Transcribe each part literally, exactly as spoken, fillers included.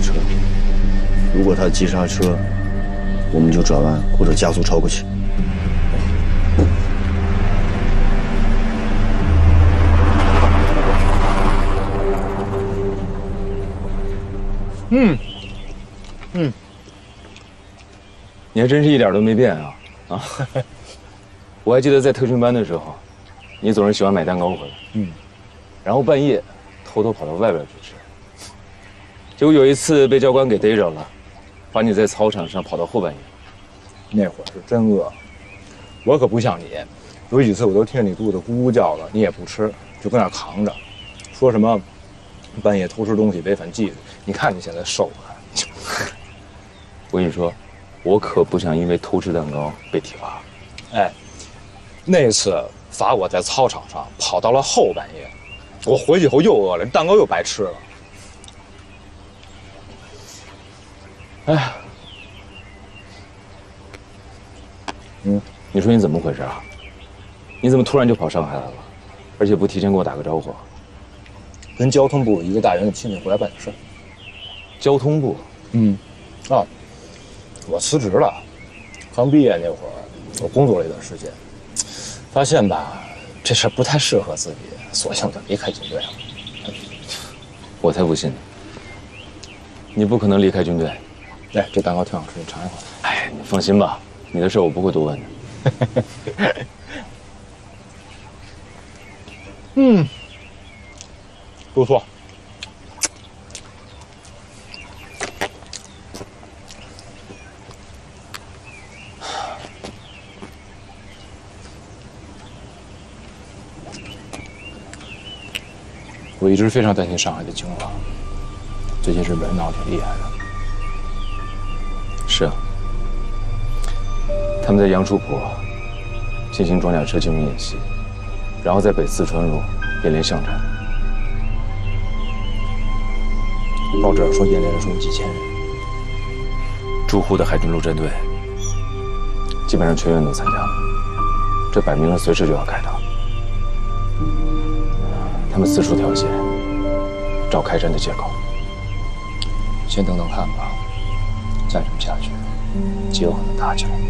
车。如果他急刹车，我们就转弯或者加速超过去。 嗯，嗯，你还真是一点都没变啊啊！我还记得在特训班的时候，你总是喜欢买蛋糕回来，嗯，然后半夜偷偷跑到外边去吃。结果有一次被教官给逮着了，把你在操场上跑到后半夜。 那会儿是真饿，我可不像你，有几次我都听着你肚子咕咕叫了，你也不吃，就搁那扛着，说什么半夜偷吃东西违反纪律。你看你现在瘦了。 我跟你说，我可不想因为偷吃蛋糕被体罚。 哎，那次罚我在操场上跑到了后半夜，我回去以后又饿了，蛋糕又白吃了。 哎呀，嗯，你说你怎么回事啊？你怎么突然就跑上海来了，而且不提前给我打个招呼？ 跟交通部一个大员的亲戚回来办点事。 交通部？ 嗯，啊，我辞职了。刚毕业那会儿，我工作了一段时间，发现吧，这事不太适合自己，索性就离开军队了。 我才不信呢！你不可能离开军队。 哎，这蛋糕挺好吃，你尝一口。 哎，你放心吧，你的事我不会多问的。 嗯，不错。我一直非常担心上海的情况，最近日本人闹得挺厉害的。 是啊，他们在杨树坡进行装甲车进入演习，然后在北四川路演练巷战。 报纸上说演练人数有几千人。 驻沪的海军陆战队基本上全员都参加了，这摆明了随时就要开打。他们四处挑衅，找开战的借口。 先等等看吧，再这么下去，极有可能打起来。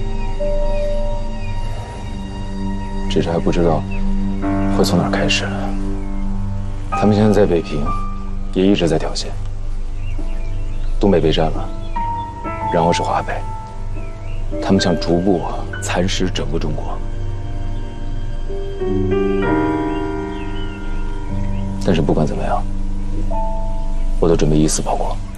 只是还不知道会从哪儿开始。他们现在在北平，也一直在挑衅。东北被占了，然后是华北，他们想逐步蚕食整个中国。但是不管怎么样，我都准备一死跑过。